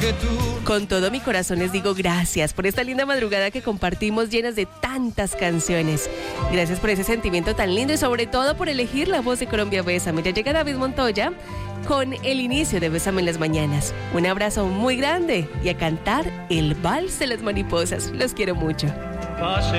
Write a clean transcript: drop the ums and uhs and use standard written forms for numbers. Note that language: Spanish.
que tú. Con todo mi corazón les digo gracias por esta linda madrugada que compartimos llenas de tantas canciones. Gracias por ese sentimiento tan lindo y sobre todo por elegir la voz de Colombia Bésame. Ya llega David Montoya con el inicio de Bésame en las mañanas. Un abrazo muy grande y a cantar el vals de las mariposas. Los quiero mucho.